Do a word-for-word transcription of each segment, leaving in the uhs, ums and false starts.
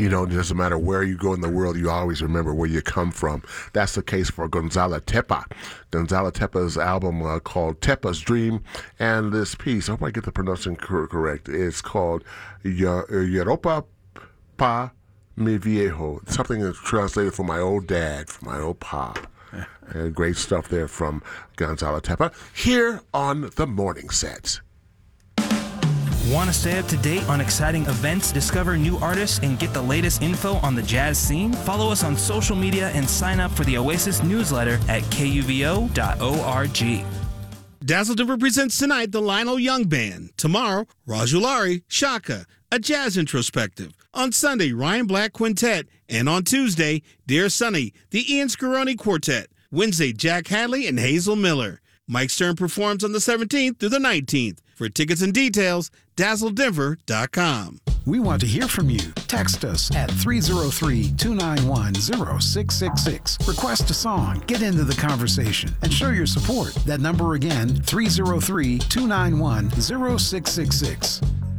You know, it doesn't matter where you go in the world, you always remember where you come from. That's the case for Gonzalo Tepa. Gonzalo Tepa's album uh, called Tepa's Dream, and this piece, I hope I get the pronunciation cor- correct, it's called Europa Pa Mi Viejo. Something that's translated for my old dad, for my old pa. And great stuff there from Gonzalo Tepa here on The Morning Set. Want to stay up to date on exciting events, discover new artists, and get the latest info on the jazz scene? Follow us on social media and sign up for the Oasis newsletter at K U V O dot org. Dazzle Denver presents tonight the Lionel Young Band. Tomorrow, Rajulari, Shaka, a jazz introspective. On Sunday, Ryan Black Quintet. And on Tuesday, Dear Sonny, the Ian Scaroni Quartet. Wednesday, Jack Hadley and Hazel Miller. Mike Stern performs on the seventeenth through the nineteenth. For tickets and details, dazzle denver dot com. We want to hear from you. Text us at three oh three, two nine one, oh six six six. Request a song, get into the conversation, and show your support. That number again, three oh three, two nine one, oh six six six.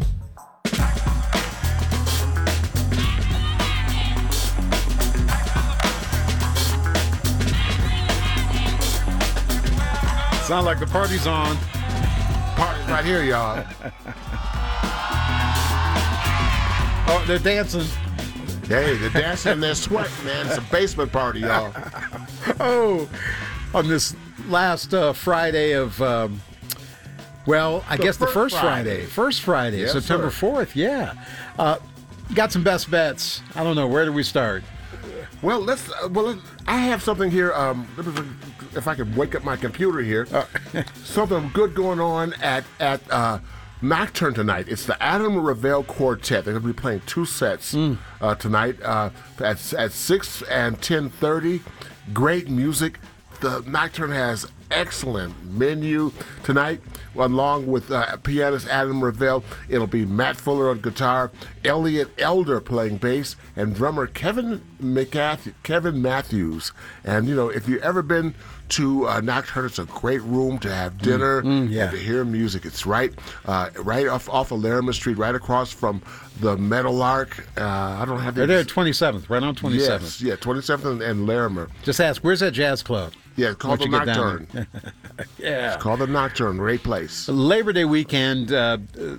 Sound like the party's on. Party's right here, y'all. Oh, they're dancing. Hey, they're dancing and they're sweating, man. It's a basement party, y'all. Oh, on this last uh, Friday of, um, well, I The guess the first first Friday. Friday. First Friday, Yes, September sir. fourth, yeah. Uh, got some best bets. I don't know, where do we start? Well, let's. Uh, well, I have something here. Um, if I could wake up my computer here, Uh, something good going on at at uh, Nocturne tonight. It's the Adam Ravel Quartet. They're going to be playing two sets uh, tonight uh, at at six and ten thirty. Great music. The Nocturne has excellent menu tonight, along with uh, pianist Adam Ravel. It'll be Matt Fuller on guitar, Elliot Elder playing bass, and drummer Kevin McAth- Kevin Matthews. And, you know, if you've ever been to uh, Nocturne, it's a great room to have dinner yeah. and to hear music. It's right uh, right off, off of Larimer Street, right across from the Meadowlark. Uh, I don't have the... They're there at twenty-seventh, right on twenty-seventh. Yes, yeah, twenty-seventh and, and Larimer. Just ask, where's that jazz club? Yeah, it's called Once the you get down Nocturne. there. Yeah. It's called the Nocturne. Great place. Labor Day weekend uh,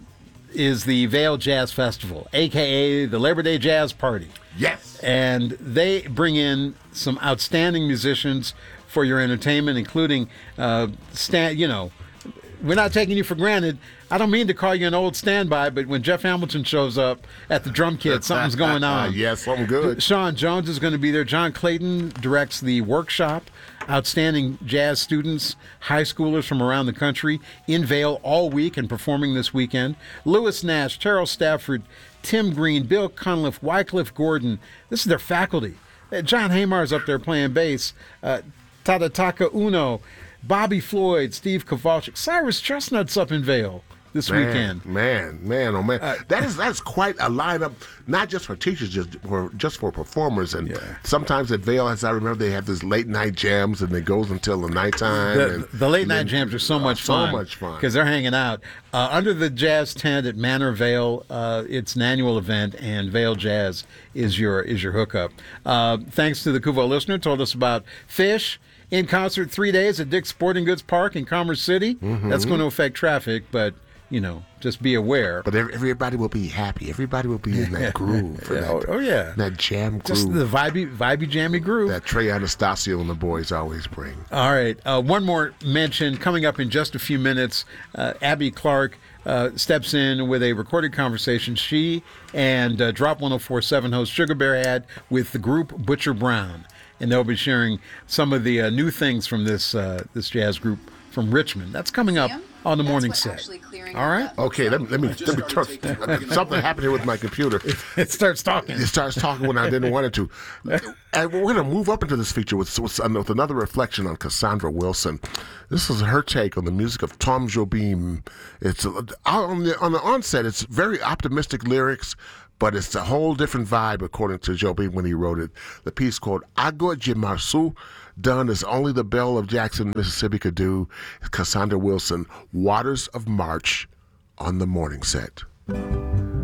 is the Vail Jazz Festival, a k a the Labor Day Jazz Party. Yes. And they bring in some outstanding musicians for your entertainment, including, uh, stand, you know, we're not taking you for granted. I don't mean to call you an old standby, but when Jeff Hamilton shows up at the drum kit, something's going on. Yes, something good. Sean Jones is going to be there. John Clayton directs the workshop. Outstanding jazz students, high schoolers from around the country in Vail all week and performing this weekend. Lewis Nash, Terrell Stafford, Tim Green, Bill Cunliffe, Wycliffe Gordon. This is their faculty. Uh, John Haymar's up there playing bass. Uh, Tadataka Uno, Bobby Floyd, Steve Kowalczyk, Cyrus Chestnut's up in Vail this man, weekend. Man, man, oh man, Uh, that is that's quite a lineup. Not just for teachers, just for just for performers. And Yeah. sometimes at Vail, as I remember, they have these late night jams, and it goes until the nighttime. The, and, the late and night then- jams are so much so fun. much fun because they're hanging out uh, under the jazz tent at Manor Vale. Uh, it's an annual event, and Vail Jazz is your is your hookup. Uh, thanks to the Kuvo listener, told us about Fish in concert three days at Dick's Sporting Goods Park in Commerce City. Mm-hmm. That's going to affect traffic, but you know, just be aware. But every- everybody will be happy. Everybody will be in that groove. For Yeah, that, oh, oh, yeah. that jam groove. Just the vibey, vibey, jammy groove. that Trey Anastasio and the boys always bring. All right. Uh, one more mention coming up in just a few minutes. Uh, Abby Clark uh, steps in with a recorded conversation she and uh, Drop one oh four point seven host Sugar Bear had with the group Butcher Brown. And they'll be sharing some of the uh, new things from this uh, this jazz group from Richmond. That's coming up on the morning set. All right? Okay, let me let me, let me turn. Something happened here with my computer. It starts talking. It starts talking when I didn't want it to. And we're going to move up into this feature with, with, with another reflection on Cassandra Wilson. This is her take on the music of Tom Jobim. It's uh, on the on the onset. It's very optimistic lyrics, but it's a whole different vibe, according to Jobim when he wrote it. The piece called Agua de Março, done as only the Belle of Jackson, Mississippi could do. Cassandra Wilson, Waters of March, on the morning set.